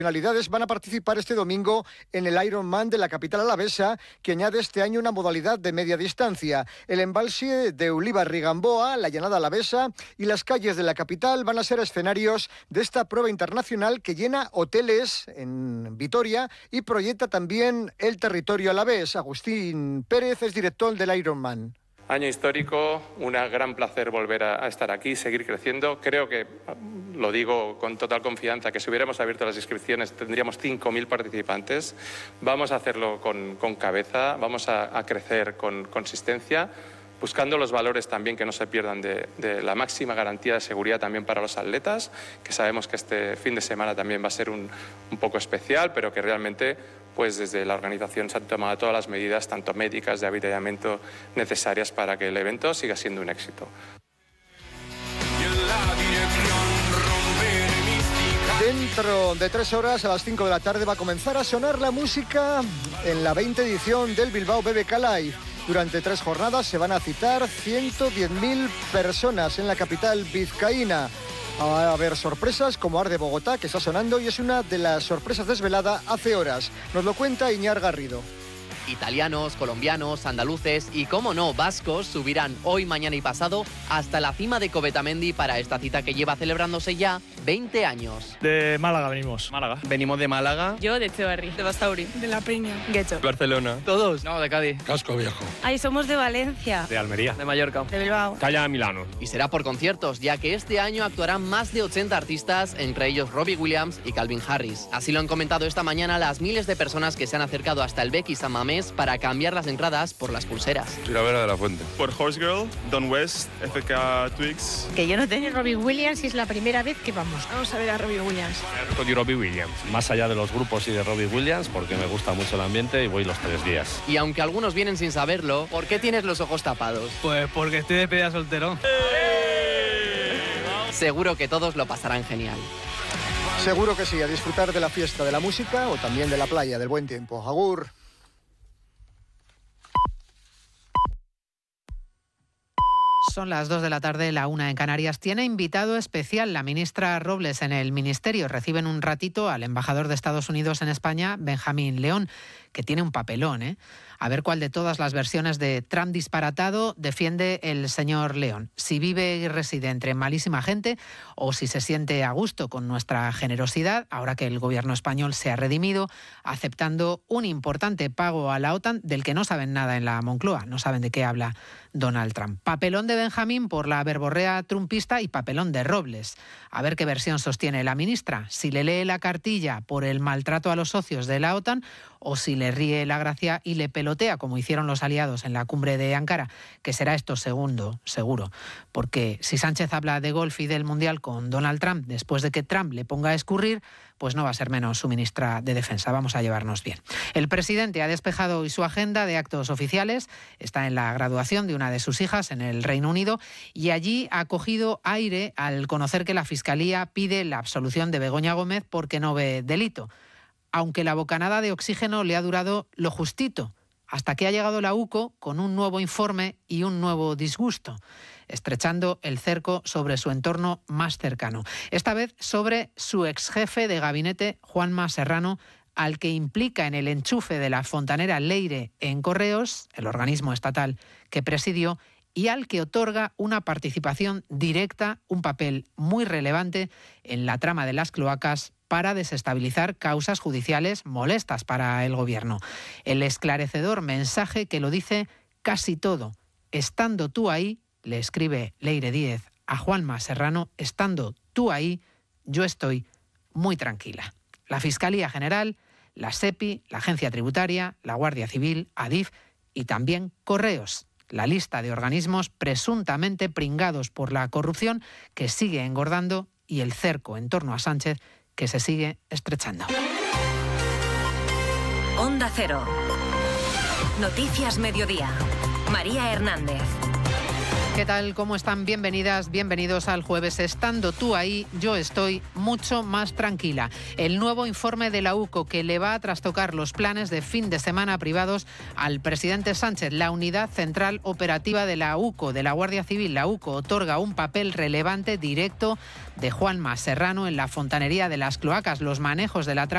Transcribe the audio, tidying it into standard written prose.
nacionalidades van a participar este domingo en el Ironman de la capital alavesa, que añade este año una modalidad de media distancia. El embalse de Ullíbar-Gamboa, la llanada alavesa y las calles de la capital van a ser escenarios de esta prueba internacional que llena hoteles en Vitoria y proyecta también el territorio alavés. Agustín Pérez es director del Ironman. Año histórico, un gran placer volver a estar aquí, seguir creciendo. Creo que, lo digo con total confianza, que si hubiéramos abierto las inscripciones tendríamos 5.000 participantes. Vamos a hacerlo con cabeza, vamos a crecer con consistencia, buscando los valores también que no se pierdan de la máxima garantía de seguridad también para los atletas, que sabemos que este fin de semana también va a ser un poco especial, pero que realmente pues desde la organización se han tomado todas las medidas, tanto médicas, de avituallamiento, necesarias para que el evento siga siendo un éxito. Dentro de 3 horas, a las 5 de la tarde, va a comenzar a sonar la música en la 20ª edición del Bilbao BBK Live. Durante 3 jornadas se van a citar 110.000 personas en la capital vizcaína. Va a haber sorpresas como Arde Bogotá, que está sonando y es una de las sorpresas desvelada hace horas. Nos lo cuenta Iñar Garrido. Italianos, colombianos, andaluces y, cómo no, vascos subirán hoy, mañana y pasado hasta la cima de Covetamendi para esta cita que lleva celebrándose ya 20 años. De Málaga venimos. Málaga. Venimos de Málaga. Yo de Echevarri. De Basauri. De La Peña. Guecho. Barcelona. ¿Todos? No, de Cádiz. Casco Viejo. Ahí somos de Valencia. De Almería. De Mallorca. De Bilbao. Calla Milano. Y será por conciertos, ya que este año actuarán más de 80 artistas, entre ellos Robbie Williams y Calvin Harris. Así lo han comentado esta mañana las miles de personas que se han acercado hasta el Becky San Mamés para cambiar las entradas por las pulseras. Tiravera de la Fuente. Por Horse Girl, Don West, FK Twigs. Que yo no tengo Robbie Williams y es la primera vez que vamos. Vamos a ver a Robbie Williams. Con Robbie Williams. Más allá de los grupos y de Robbie Williams, porque me gusta mucho el ambiente y voy los 3 días. Y aunque algunos vienen sin saberlo, ¿por qué tienes los ojos tapados? Pues porque estoy de despedida soltero. Seguro que todos lo pasarán genial. Seguro que sí, a disfrutar de la fiesta, de la música o también de la playa, del buen tiempo. Agur. Son las 2 de la tarde, la 1 en Canarias. Tiene invitado especial la ministra Robles en el Ministerio. Reciben un ratito al embajador de Estados Unidos en España, Benjamín León, que tiene un papelón, ¿eh? A ver cuál de todas las versiones de Trump disparatado defiende el señor León. Si vive y reside entre malísima gente o si se siente a gusto con nuestra generosidad, ahora que el gobierno español se ha redimido, aceptando un importante pago a la OTAN del que no saben nada en la Moncloa, no saben de qué habla Donald Trump. Papelón de Benjamín por la verborrea trumpista y papelón de Robles. A ver qué versión sostiene la ministra, si le lee la cartilla por el maltrato a los socios de la OTAN o si le ríe la gracia y le pelotea, como hicieron los aliados en la cumbre de Ankara, que será esto segundo, seguro. Porque si Sánchez habla de golf y del Mundial con Donald Trump, después de que Trump le ponga a escurrir, pues no va a ser menos su ministra de Defensa. Vamos a llevarnos bien. El presidente ha despejado hoy su agenda de actos oficiales. Está en la graduación de una de sus hijas en el Reino Unido y allí ha cogido aire al conocer que la Fiscalía pide la absolución de Begoña Gómez porque no ve delito. Aunque la bocanada de oxígeno le ha durado lo justito, hasta que ha llegado la UCO con un nuevo informe y un nuevo disgusto, estrechando el cerco sobre su entorno más cercano. Esta vez sobre su exjefe de gabinete, Juanma Serrano, al que implica en el enchufe de la fontanera Leire en Correos, el organismo estatal que presidió, y al que otorga una participación directa, un papel muy relevante en la trama de las cloacas para desestabilizar causas judiciales molestas para el gobierno. El esclarecedor mensaje que lo dice casi todo. Estando tú ahí, le escribe Leire Díez a Juanma Serrano, estando tú ahí, yo estoy muy tranquila. La Fiscalía General, la SEPI, la Agencia Tributaria, la Guardia Civil, ADIF y también Correos. La lista de organismos presuntamente pringados por la corrupción que sigue engordando y el cerco en torno a Sánchez que se sigue estrechando. Onda Cero. Noticias Mediodía. María Hernández. ¿Qué tal? ¿Cómo están? Bienvenidas, bienvenidos al jueves. Estando tú ahí, yo estoy mucho más tranquila. El nuevo informe de la UCO que le va a trastocar los planes de fin de semana privados al presidente Sánchez. La unidad central operativa de la UCO, de la Guardia Civil, la UCO, otorga un papel relevante directo de Juanma Serrano en la fontanería de las cloacas, los manejos de la